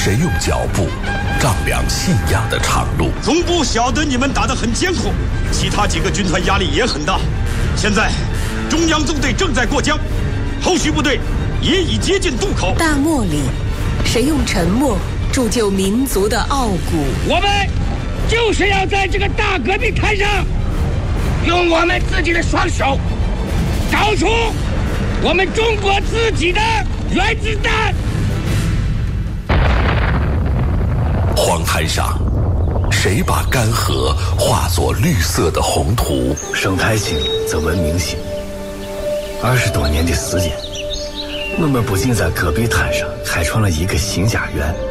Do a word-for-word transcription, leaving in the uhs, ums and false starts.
谁用脚步丈量信仰的长路？ 总部晓得你们打得很艰苦，其他几个军团压力也很大。现在，中央纵队正在过江，后续部队也已接近渡口。 大漠里，谁用沉默铸就民族的傲骨？ 我们就是要在这个大戈壁滩上，用我们自己的双手，找出我们中国自己的原子弹。 黄滩上，谁把干涸化作绿色的宏图？ 生态兴则文明兴。二十多年的时间，我们不仅在戈壁滩上开创了一个新家园，